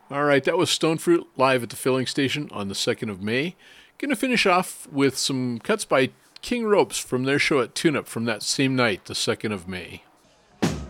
All right, that was Stone Fruit live at the filling station on the 2nd of May. Gonna finish off with some cuts by King Ropes from their show at Tune Up from that same night, the 2nd of May.